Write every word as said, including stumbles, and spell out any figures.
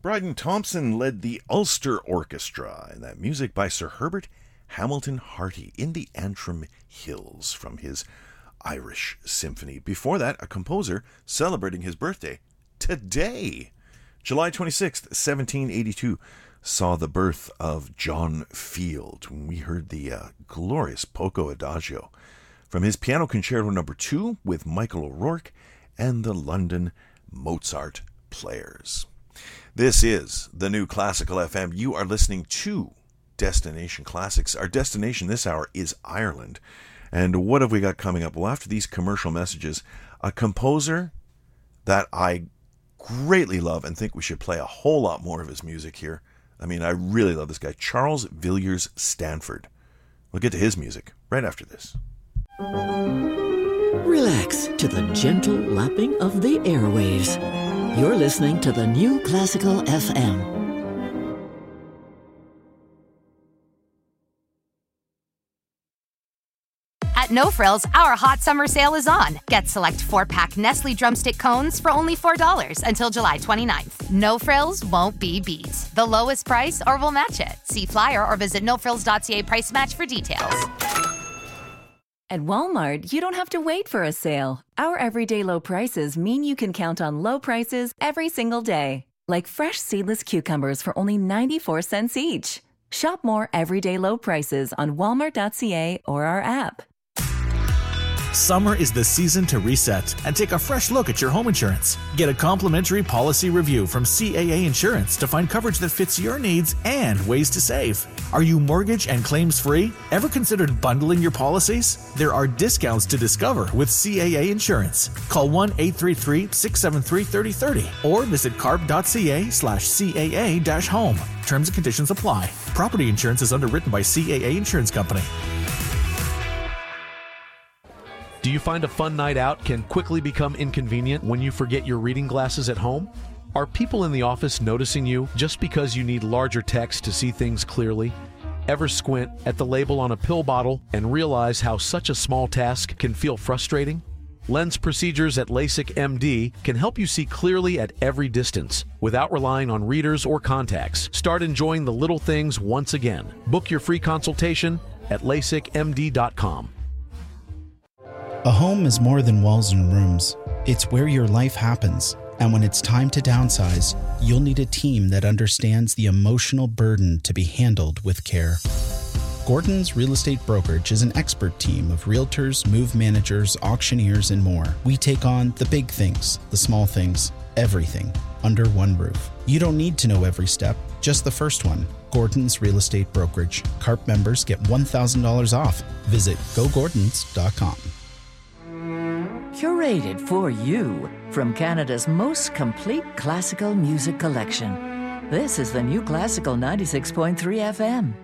Bryden Thompson led the Ulster Orchestra, and that music by Sir Herbert Hamilton Harty in the Antrim Hills from his Irish Symphony. Before that, a composer celebrating his birthday today. July twenty-sixth, seventeen eighty-two, saw the birth of John Field when we heard the uh, glorious Poco Adagio from his Piano Concerto number two with Michael O'Rourke and the London Mozart Players. This is the New Classical F M. You are listening to Destination Classics. Our destination this hour is Ireland. And what have we got coming up? Well, after these commercial messages, a composer that I greatly love and think we should play a whole lot more of his music here. I mean, I really love this guy, Charles Villiers Stanford. We'll get to his music right after this. Relax to the gentle lapping of the airwaves. You're listening to the New Classical F M. At No Frills, our hot summer sale is on. Get select four-pack Nestle Drumstick Cones for only four dollars until July twenty-ninth. No Frills won't be beat. The lowest price or we'll match it. See flyer or visit no frills dot c a price match for details. At Walmart, you don't have to wait for a sale. Our everyday low prices mean you can count on low prices every single day. Like fresh seedless cucumbers for only ninety-four cents each. Shop more everyday low prices on walmart dot c a or our app. Summer is the season to reset and take a fresh look at your home insurance. Get a complimentary policy review from C A A Insurance to find coverage that fits your needs and ways to save. Are you mortgage and claims free? Ever considered bundling your policies? There are discounts to discover with C A A Insurance. Call one eight three three, six seven three, three zero three zero or visit carp dot c a slash C A A dash home. Terms and conditions apply. Property insurance is underwritten by C A A Insurance Company. Do you find a fun night out can quickly become inconvenient when you forget your reading glasses at home? Are people in the office noticing you just because you need larger text to see things clearly? Ever squint at the label on a pill bottle and realize how such a small task can feel frustrating? Lens Procedures at LASIK M D can help you see clearly at every distance without relying on readers or contacts. Start enjoying the little things once again. Book your free consultation at lasik m d dot com. A home is more than walls and rooms. It's where your life happens. And when it's time to downsize, you'll need a team that understands the emotional burden to be handled with care. Gordon's Real Estate Brokerage is an expert team of realtors, move managers, auctioneers, and more. We take on the big things, the small things, everything under one roof. You don't need to know every step, just the first one. Gordon's Real Estate Brokerage. C A R P members get one thousand dollars off. Visit go gordons dot com. Curated for you from Canada's most complete classical music collection. This is the New Classical ninety-six point three F M.